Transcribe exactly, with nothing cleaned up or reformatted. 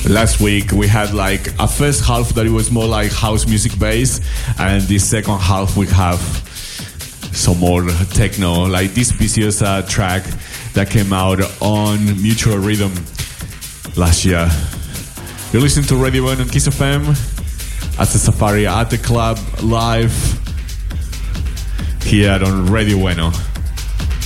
Last week we had like a first half that it was more like house music based, and the second half we have some more techno, like this Viciosa track that came out on Mutual Rhythm last year. You're listening to Radio Bueno on Kiss F M at the Safari at the Club live here on Radio Bueno.